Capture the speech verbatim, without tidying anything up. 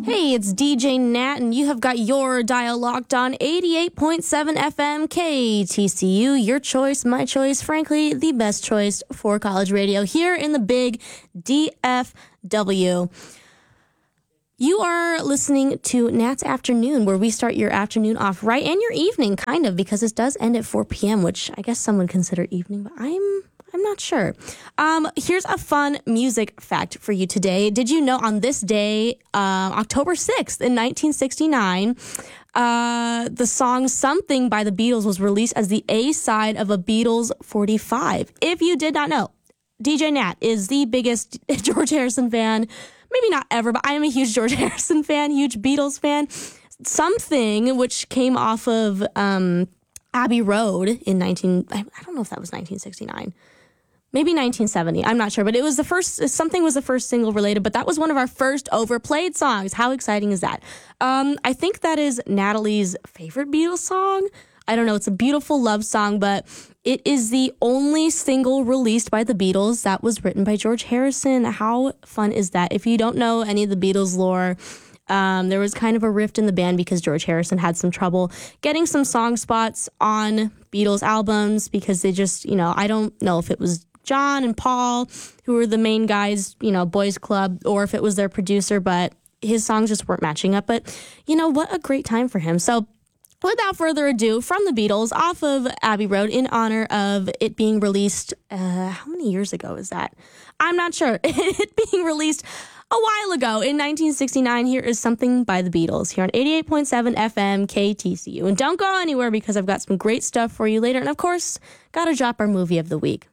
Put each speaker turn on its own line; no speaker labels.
Hey, it's D J Nat, and you have got your dial locked on eighty-eight point seven F M K T C U. Your choice, my choice, frankly, the best choice for college radio here in the big D F W. You are listening to Nat's Afternoon, where we start your afternoon off right, and your evening, kind of, because it does end at four p.m., which I guess some would consider evening, but I'm I'm not sure. Um, here's a fun music fact for you today. Did you know on this day, uh, October sixth in nineteen sixty-nine, uh, the song Something by the Beatles was released as the A-side of a Beatles forty-five? If you did not know, D J Nat is the biggest George Harrison fan. Maybe not ever, but I am a huge George Harrison fan, huge Beatles fan. Something, which came off of um, Abbey Road in nineteen, I don't know if that was nineteen sixty-nine. Maybe nineteen seventy. I'm not sure, but it was the first, Something was the first single related, but that was one of our first overplayed songs. How exciting is that? Um, I think that is Natalie's favorite Beatles song. I don't know. It's a beautiful love song, but it is the only single released by the Beatles that was written by George Harrison. How fun is that? If you don't know any of the Beatles lore, um, there was kind of a rift in the band because George Harrison had some trouble getting some song spots on Beatles albums because they just, you know, I don't know if it was John and Paul who were the main guys, you know, Boys Club, or if it was their producer, but his songs just weren't matching up. But, you know, what a great time for him. So without further ado, from the Beatles, off of Abbey Road, in honor of it being released, uh, how many years ago is that? I'm not sure. It being released a while ago in nineteen sixty-nine, here is Something by the Beatles here on eighty-eight point seven F M K T C U. And don't go anywhere because I've got some great stuff for you later. And of course, gotta drop our movie of the week.